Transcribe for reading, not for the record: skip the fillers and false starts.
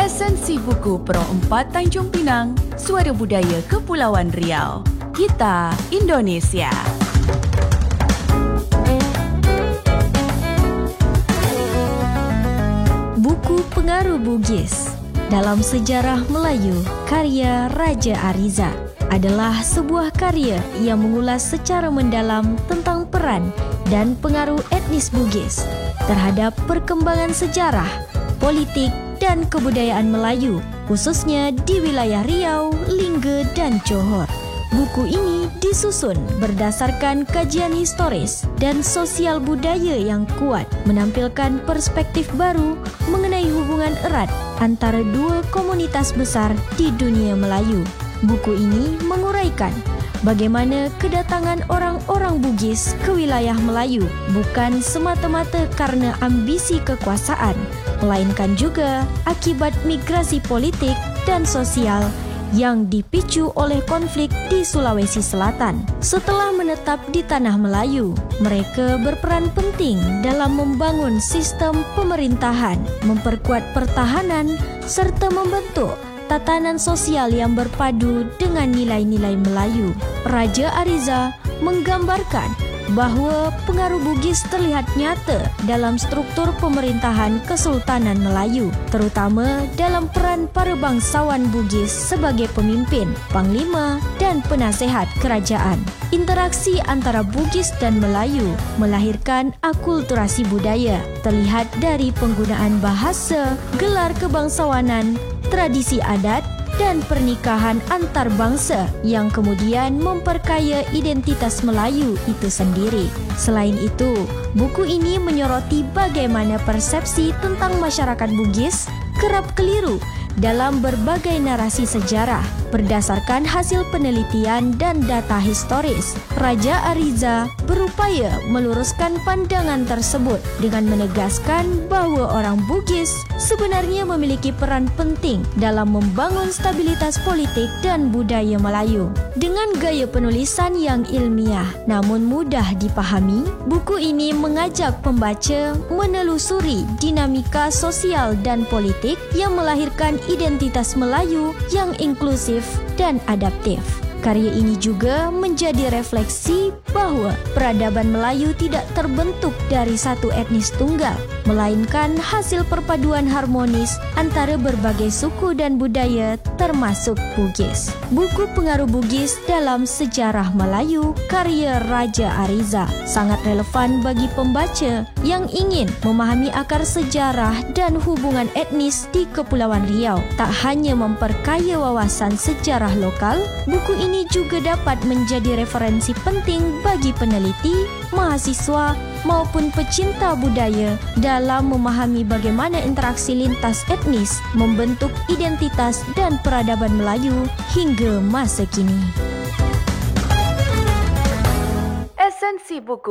Esensi Buku Pro 4 Tanjung Pinang, Suara Budaya Kepulauan Riau. Kita Indonesia. Buku Pengaruh Bugis dalam Sejarah Melayu, karya Raja Ariza, adalah sebuah karya yang mengulas secara mendalam tentang peran dan pengaruh etnis Bugis terhadap perkembangan sejarah, politik, dan kebudayaan Melayu, khususnya di wilayah Riau, Lingge, dan Johor. Buku ini disusun berdasarkan kajian historis dan sosial budaya yang kuat, menampilkan perspektif baru mengenai hubungan erat antara dua komunitas besar di dunia Melayu. Buku ini menguraikan bagaimana kedatangan orang-orang Bugis ke wilayah Melayu bukan semata-mata karena ambisi kekuasaan, melainkan juga akibat migrasi politik dan sosial yang dipicu oleh konflik di Sulawesi Selatan. Setelah menetap di tanah Melayu, mereka berperan penting dalam membangun sistem pemerintahan, memperkuat pertahanan, serta membentuk tatanan sosial yang berpadu dengan nilai-nilai Melayu. Raja Ariza menggambarkan bahawa pengaruh Bugis terlihat nyata dalam struktur pemerintahan Kesultanan Melayu, terutama dalam peran para bangsawan Bugis sebagai pemimpin, panglima, dan penasehat kerajaan. Interaksi antara Bugis dan Melayu melahirkan akulturasi budaya, terlihat dari penggunaan bahasa, gelar kebangsawanan, tradisi adat, dan pernikahan antar bangsa yang kemudian memperkaya identitas Melayu itu sendiri. Selain itu, buku ini menyoroti bagaimana persepsi tentang masyarakat Bugis kerap keliru dalam berbagai narasi sejarah. Berdasarkan hasil penelitian dan data historis, Raja Ariza berupaya meluruskan pandangan tersebut dengan menegaskan bahawa orang Bugis sebenarnya memiliki peran penting dalam membangun stabilitas politik dan budaya Melayu. Dengan gaya penulisan yang ilmiah namun mudah dipahami, buku ini mengajak pembaca menelusuri dinamika sosial dan politik yang melahirkan identitas Melayu yang inklusif dan adaptif. Karya ini juga menjadi refleksi bahawa peradaban Melayu tidak terbentuk dari satu etnis tunggal, melainkan hasil perpaduan harmonis antara berbagai suku dan budaya termasuk Bugis. Buku Pengaruh Bugis dalam Sejarah Melayu, karya Raja Ariza, sangat relevan bagi pembaca yang ingin memahami akar sejarah dan hubungan etnis di Kepulauan Riau. Tak hanya memperkaya wawasan sejarah lokal, buku ini juga dapat menjadi referensi penting bagi peneliti, mahasiswa maupun pecinta budaya dalam memahami bagaimana interaksi lintas etnis membentuk identitas dan peradaban Melayu hingga masa kini. Esensi Buku